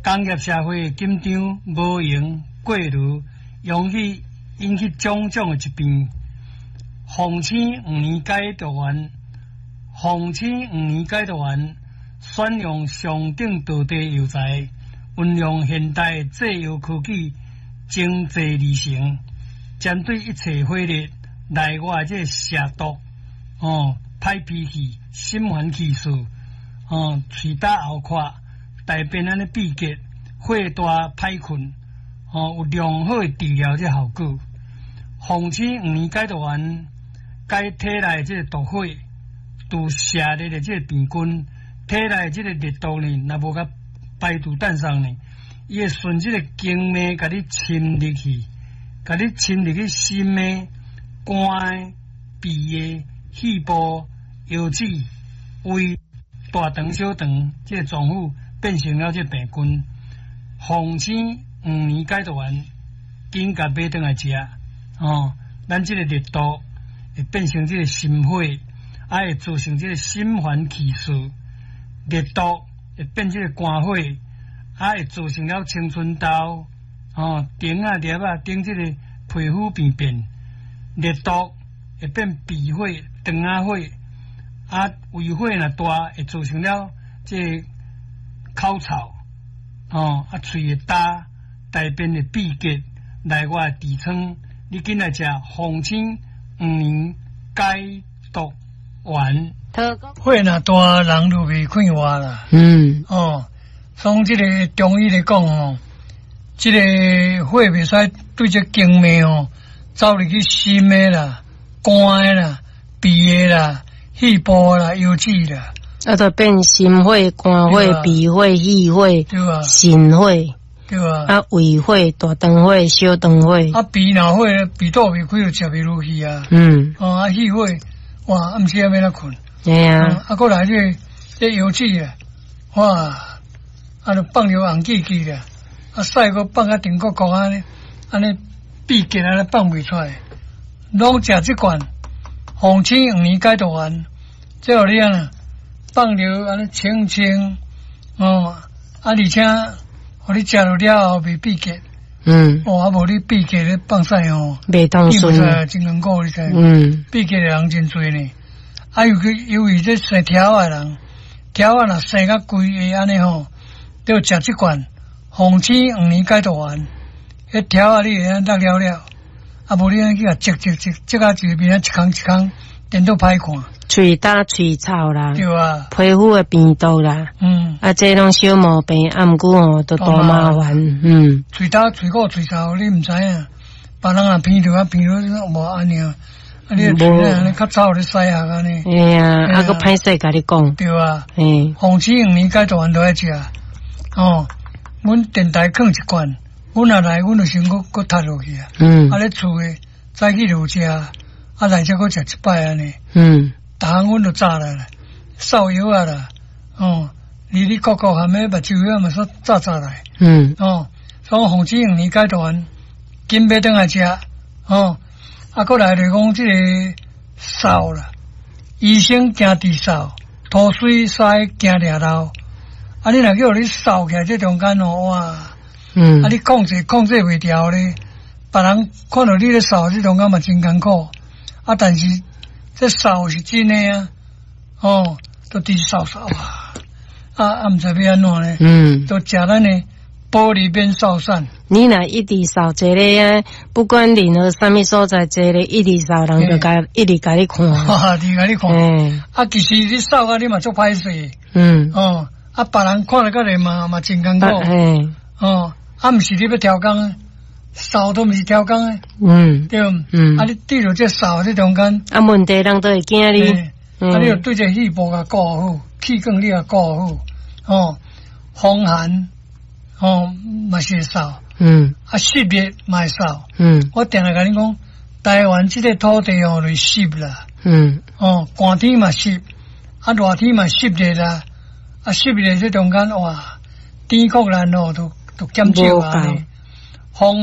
工业社会紧张无用过炉，引起种种的疾病。防青5年解毒丸，防青5年解毒丸选用上等道地药材，运用现代制药科技，精制而成，针对一切火热内外这蛇毒、歹脾气、心烦气数、喙焦喉渴、大便安尼闭结、火大歹困，有良好的治疗这效果。防青5年解毒丸解体内这个毒火，除射热的这个病菌，体内这个热毒呢，若无甲排除诞生呢，伊会顺这个经脉甲你侵入去，甲你侵入去心的、肝的、脾的、肺部、腰子、胃、大肠、小肠这个脏腑，变成了这病菌。防青5年解毒丸，紧甲买转来食，咱这个热毒会变成这个心火，会造成这个心烦气数，热毒会变这个肝火，会造成了青春痘、顶啊、裂啊、顶这个皮肤病变，热毒会变鼻火、肠啊火，胃火若大，会造成了这个口臭，喙会焦，大便会闭结，内外痔疮。你紧来食防青5年解毒丸。火若大，人就袂快活啦。从这个中医来讲这个火袂使对这经脉走入去心的啦、肝的啦、脾的啦、肺部啦、腰子啦。 就变心火、肝火、脾火、肺火、肾火，对胃火、大肠火、小肠火。 脾若火，脾肚袂开就食袂落去啊。肺火，哇，暗时要哪困？过来这腰子哇，就放着红记记咧，屎个放啊顶个安尼闭结安尼放袂出来，拢食这罐防青5年解毒丸，这互你啊放着安尼清清，而且互你食了后袂闭结，无你闭结咧放屎袂通顺， 真难过你知？闭结的人真多呢，由于这生条的人，条若生甲规个安尼都要食这罐防青5年解毒丸，迄条你会当了了，无你去甲积啊一边一空一空，电都歹看。 喙焦喙臭啦， 对啊， 皮肤会变毒啦，这拢小毛病，毋过都大麻烦， 喙焦、喙鼓、喙臭，你毋知影，别人若鼻着无安尼啊，你喙安尼较臭咧洗下安尼， 个歹势甲你讲， 对啊，防青5年解毒丸都爱食，阮电台放一罐，阮若来，阮就先搁踢落去啊，咧厝诶早起就食，来则搁食一摆安尼，逐项阮就炸来，扫药啊啦，里里角角含诶目睭啊嘛说炸来，所以防青5年解毒丸，紧买转来食，过来就讲这个扫啦，医生惊治扫，吐水塞惊抓漏，你若叫你扫起来这中间哇，你控制袂掉咧，别人看到你咧扫这中间嘛真艰苦，但是这扫是真的都直扫毋知要安怎咧，都食咱的玻璃边扫散。 你若一直扫这个不管任何什么所在，这个一直扫，人就一直甲你看， 一直甲你看。其实你扫你嘛足歹势，别人看了个人嘛真艰苦，毋是你要挑工，扫都毋是挑工的，对，你对着这扫这中间， 问题人都会惊你， 你就对这肺部甲顾好，气管你也顾好，风寒，嘛是会扫，湿热嘛会扫，我定来甲你讲，台湾这个土地就湿啦，寒天嘛湿，热天嘛湿热啦，湿热这中间哇，天国人都减少啊，风